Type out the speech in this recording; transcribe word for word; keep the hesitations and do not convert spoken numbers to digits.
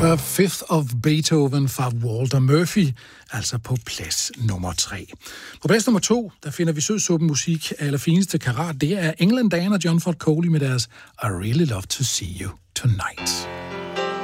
The Fifth of Beethoven fra Walter Murphy, altså på plads nummer tre. På plads nummer to, der finder vi sødsuppen musik af allerfineste karat. Det er England Dan og John Ford Coley med deres I Really Love to See You Tonight.